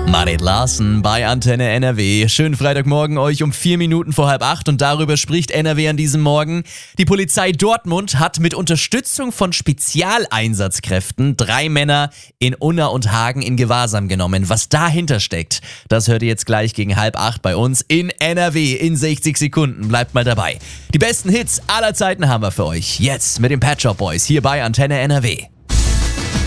Marit Larsen bei Antenne NRW. Schönen Freitagmorgen euch um 4 Minuten vor 7:30 und darüber spricht NRW an diesem Morgen. Die Polizei Dortmund hat mit Unterstützung von Spezialeinsatzkräften 3 Männer in Unna und Hagen in Gewahrsam genommen. Was dahinter steckt, das hört ihr jetzt gleich gegen 7:30 bei uns in NRW in 60 Sekunden. Bleibt mal dabei. Die besten Hits aller Zeiten haben wir für euch. Jetzt mit den Pet Shop Boys hier bei Antenne NRW.